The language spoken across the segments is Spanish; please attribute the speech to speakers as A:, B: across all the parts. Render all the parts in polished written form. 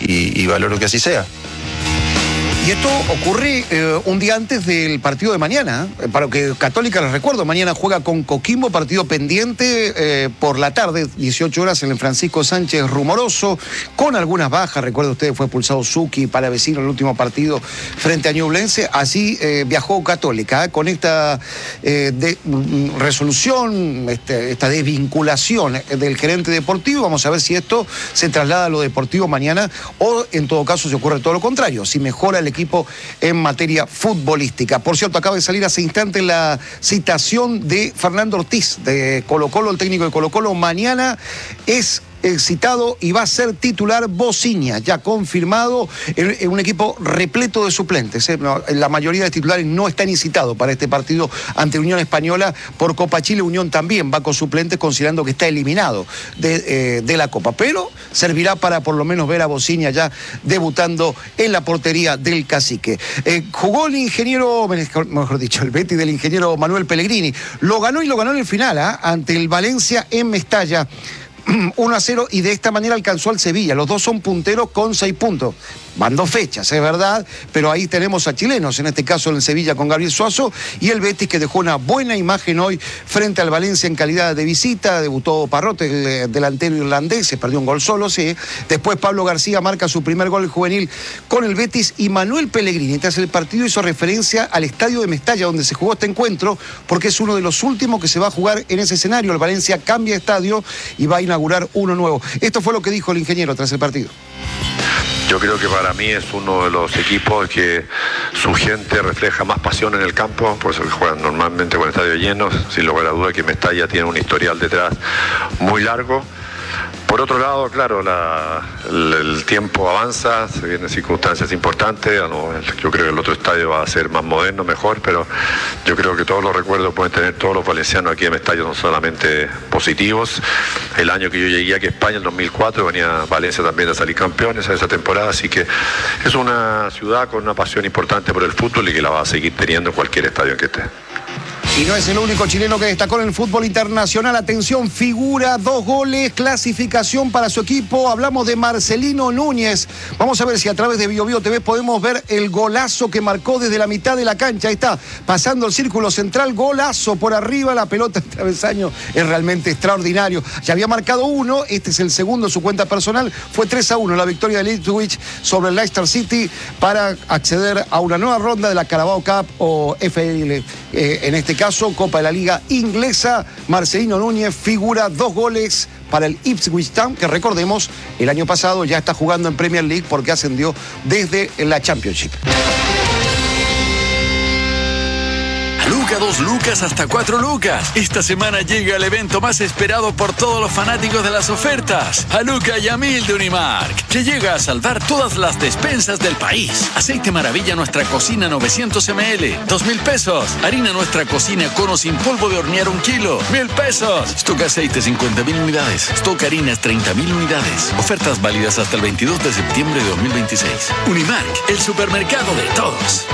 A: y valoro que así sea.
B: Y esto ocurre un día antes del partido de mañana. Para que Católica, les recuerdo, mañana juega con Coquimbo, partido pendiente por la tarde, 18 horas en el Francisco Sánchez Rumoroso, con algunas bajas. Recuerden ustedes, fue expulsado Zucchi, Palavecino en el último partido frente a Ñublense. Así viajó Católica con esta resolución, esta desvinculación del gerente deportivo. Vamos a ver si esto se traslada a lo deportivo mañana o en todo caso se ocurre todo lo contrario, si mejora el equipo en materia futbolística. Por cierto, acaba de salir hace instante la citación de Fernando Ortiz de Colo-Colo, el técnico de Colo-Colo. Mañana es citado y va a ser titular Bociña, ya confirmado en un equipo repleto de suplentes. La mayoría de titulares no están incitados para este partido ante Unión Española por Copa Chile. Unión también va con suplentes, considerando que está eliminado de la Copa, pero servirá para por lo menos ver a Bociña ya debutando en la portería del Cacique. Jugó el ingeniero, mejor dicho, el Betis del ingeniero Manuel Pellegrini. Lo ganó en el final, ante el Valencia en Mestalla. 1-0 y de esta manera alcanzó al Sevilla. Los dos son punteros con 6 puntos. Van 2 fechas, es verdad, pero ahí tenemos a chilenos, en este caso en el Sevilla con Gabriel Suazo, y el Betis que dejó una buena imagen hoy frente al Valencia en calidad de visita. Debutó Parrote, el delantero irlandés, se perdió un gol solo, sí. Después Pablo García marca su primer gol juvenil con el Betis, y Manuel Pellegrini, tras el partido, hizo referencia al estadio de Mestalla, donde se jugó este encuentro, porque es uno de los últimos que se va a jugar en ese escenario. El Valencia cambia de estadio y va a inaugurar uno nuevo. Esto fue lo que dijo el ingeniero tras el partido.
C: Yo creo que para mí es uno de los equipos que su gente refleja más pasión en el campo, por eso que juegan normalmente con estadios llenos. Sin lugar a duda que Mestalla tiene un historial detrás muy largo. Por otro lado, claro, el tiempo avanza, se vienen circunstancias importantes. Yo creo que el otro estadio va a ser más moderno, mejor, pero yo creo que todos los recuerdos pueden tener todos los valencianos aquí en Mestalla son solamente positivos. El año que yo llegué aquí a España, el 2004, venía Valencia también a salir campeones en esa temporada, así que es una ciudad con una pasión importante por el fútbol y que la va a seguir teniendo en cualquier estadio en que esté.
B: Y no es el único chileno que destacó en el fútbol internacional. Atención, figura, 2 goles, clasificación para su equipo. Hablamos de Marcelino Núñez. Vamos a ver si a través de Bio Bio TV podemos ver el golazo que marcó desde la mitad de la cancha. Ahí está, pasando el círculo central, golazo por arriba, la pelota en travesaño. Es realmente extraordinario. Ya había marcado 1, este es el segundo en su cuenta personal. Fue 3-1 la victoria del Ipswich sobre el Leicester City para acceder a una nueva ronda de la Carabao Cup o FL, en este caso Copa de la Liga Inglesa. Marcelino Núñez figura, 2 goles para el Ipswich Town, que recordemos, el año pasado ya está jugando en Premier League porque ascendió desde la Championship.
D: Luca, 2 lucas hasta 4 lucas. Esta semana llega el evento más esperado por todos los fanáticos de las ofertas. A Luca y a 1000 de Unimark, que llega a salvar todas las despensas del país. Aceite Maravilla Nuestra Cocina 900 ml, 2,000 pesos. Harina Nuestra Cocina Cono sin polvo de hornear 1 kilo, 1,000 pesos. Stock aceite 50,000 unidades. Stock harinas 30,000 unidades. Ofertas válidas hasta el 22 de septiembre de 2026. Unimark, el supermercado de todos.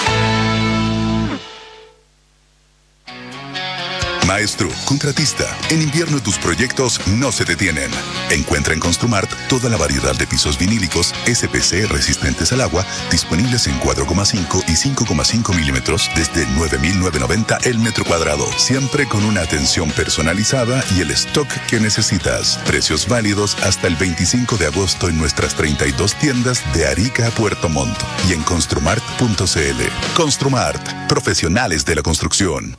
E: Maestro, contratista, en invierno tus proyectos no se detienen. Encuentra en Construmart toda la variedad de pisos vinílicos SPC resistentes al agua, disponibles en 4,5 y 5,5 milímetros desde 9,990 el metro cuadrado. Siempre con una atención personalizada y el stock que necesitas. Precios válidos hasta el 25 de agosto en nuestras 32 tiendas de Arica a Puerto Montt y en construmart.cl. Construmart, profesionales de la construcción.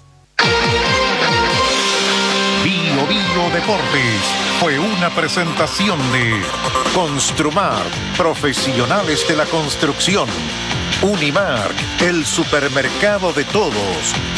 F: Bio Deportes fue una presentación de Construmart, profesionales de la construcción. Unimark, el supermercado de todos.